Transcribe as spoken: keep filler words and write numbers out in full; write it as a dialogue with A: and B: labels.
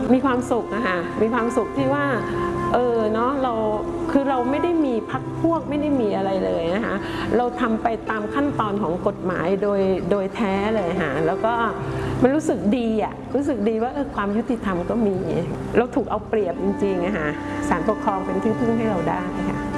A: มีความสุขนะคะมีความสุขที่ว่าเออเนาะเราคือเราไม่ได้มีพรรคพวกไม่ได้มีอะไรเลยนะคะเราทำไปตามขั้นตอนของกฎหมายโดยโดยแท้เลยค่ะแล้วก็มันรู้สึกดีอ่ะรู้สึกดีว่าเออความยุติธรรมก็มีเราถูกเอาเปรียบจริงๆนะคะศาลปกครองเป็นที่พึ่งให้เราได้ค่ะ